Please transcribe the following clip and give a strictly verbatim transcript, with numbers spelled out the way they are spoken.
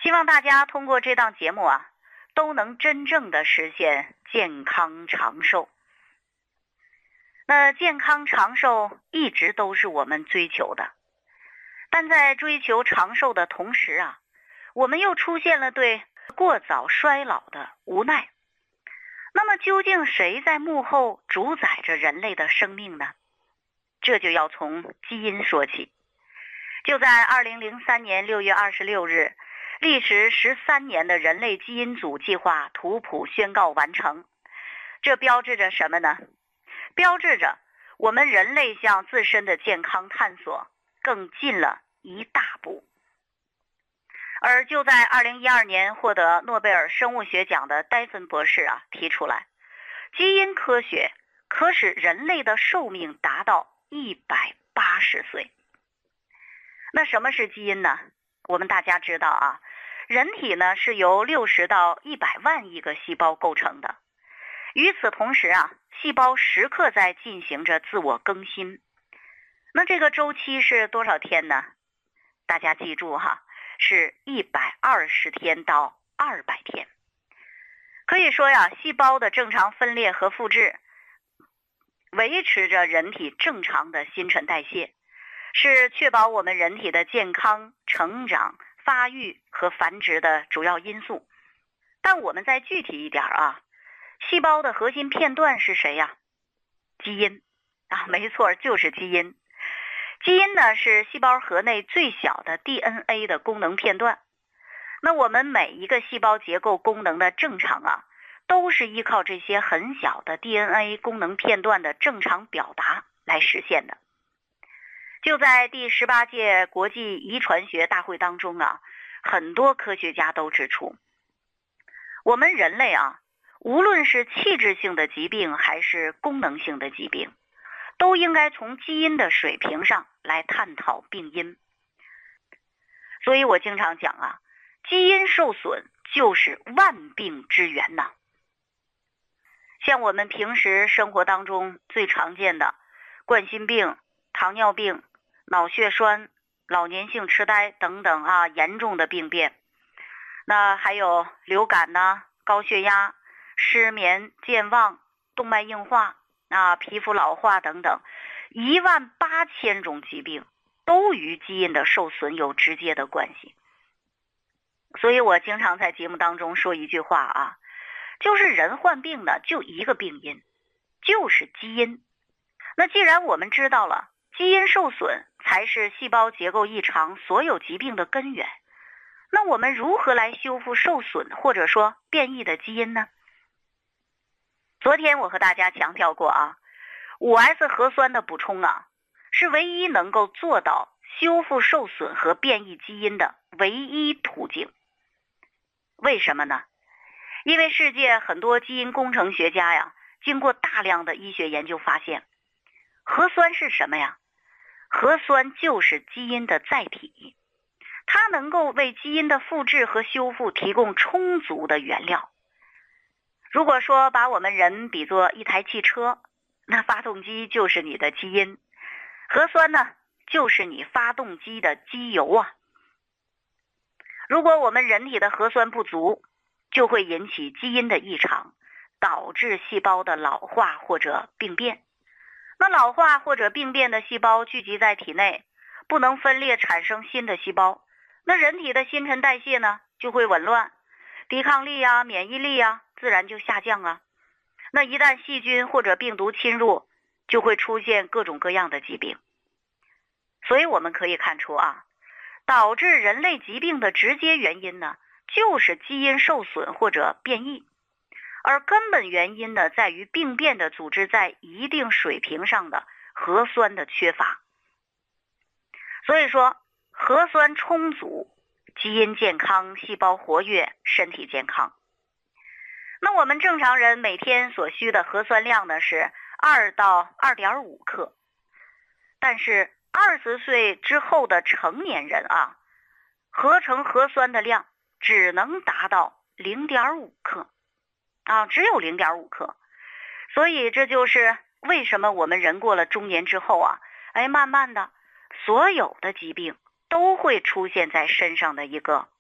希望大家通过这档节目啊，都能真正的实现健康长寿。那健康长寿一直都是我们追求的，但在追求长寿的同时啊，我们又出现了对过早衰老的无奈。那么究竟谁在幕后主宰着人类的生命呢？这就要从基因说起。就在二零零三年六月二十六日，历时十三年的人类基因组计划图谱宣告完成。这标志着什么呢？标志着我们人类向自身的健康探索更近了一大步。而就在二零一二年获得诺贝尔生物学奖的戴芬博士啊，提出来，基因科学可使人类的寿命达到一百八十岁。那什么是基因呢？我们大家知道啊，人体呢是由六十到一百万亿个细胞构成的。与此同时啊，细胞时刻在进行着自我更新。那这个周期是多少天呢？大家记住哈，是一百二十天到二百天。可以说呀，细胞的正常分裂和复制，维持着人体正常的新陈代谢，是确保我们人体的健康、成长、发育和繁殖的主要因素。但我们再具体一点啊，细胞的核心片段是谁呀？基因啊，没错，就是基因。基因呢是细胞核内最小的 D N A 的功能片段。那我们每一个细胞结构功能的正常啊，都是依靠这些很小的 D N A 功能片段的正常表达来实现的。就在第十八届国际遗传学大会当中啊，很多科学家都指出，我们人类啊，无论是器质性的疾病还是功能性的疾病，都应该从基因的水平上来探讨病因。所以我经常讲啊，基因受损就是万病之源呐。像我们平时生活当中最常见的冠心病、糖尿病、脑血栓、老年性痴呆等等啊，严重的病变。那还有流感呐、高血压、失眠、健忘、动脉硬化啊、皮肤老化等等，一万八千种疾病都与基因的受损有直接的关系。所以我经常在节目当中说一句话啊，就是人患病呢就一个病因，就是基因。那既然我们知道了基因受损才是细胞结构异常所有疾病的根源，那我们如何来修复受损或者说变异的基因呢？昨天我和大家强调过啊，五 S 核酸的补充啊，是唯一能够做到修复受损和变异基因的唯一途径。为什么呢？因为世界很多基因工程学家呀，经过大量的医学研究发现，核酸是什么呀？核酸就是基因的载体，它能够为基因的复制和修复提供充足的原料。如果说把我们人比作一台汽车，那发动机就是你的基因，核酸呢就是你发动机的机油啊。如果我们人体的核酸不足，就会引起基因的异常，导致细胞的老化或者病变。那老化或者病变的细胞聚集在体内，不能分裂产生新的细胞，那人体的新陈代谢呢就会紊乱，抵抗力啊、免疫力啊自然就下降啊。那一旦细菌或者病毒侵入，就会出现各种各样的疾病。所以我们可以看出啊，导致人类疾病的直接原因呢，就是基因受损或者变异，而根本原因呢，在于病变的组织在一定水平上的核酸的缺乏。所以说，核酸充足，基因健康，细胞活跃，身体健康。那我们正常人每天所需的核酸量呢是二到二点五克，但是二十岁之后的成年人啊，合成核酸的量只能达到零点五克啊，只有零点五克。所以这就是为什么我们人过了中年之后啊，哎，慢慢的所有的疾病都会出现在身上的一个